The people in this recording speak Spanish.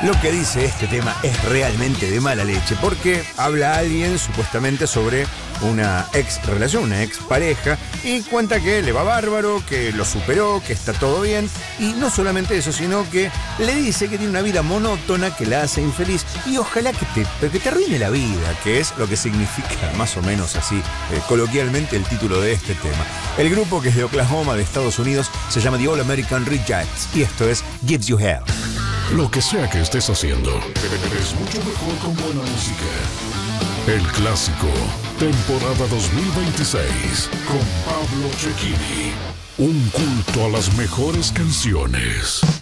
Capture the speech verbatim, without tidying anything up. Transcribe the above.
Lo que dice este tema es realmente de mala leche, porque habla alguien supuestamente sobre una ex relación, una ex pareja, y cuenta que le va bárbaro, que lo superó, que está todo bien, y no solamente eso, sino que le dice que tiene una vida monótona que la hace infeliz, y ojalá que te, que te arruine la vida, que es lo que significa más o menos así, eh, coloquialmente, el título de este tema. El grupo, que es de Oklahoma, de Estados Unidos, se llama The All American Rejects, y esto es Gives You Hell. Lo que sea que estés haciendo, es mucho mejor con buena música. El Clásico, temporada dos mil veintiséis, con Pablo Cecchini. Un culto a las mejores canciones.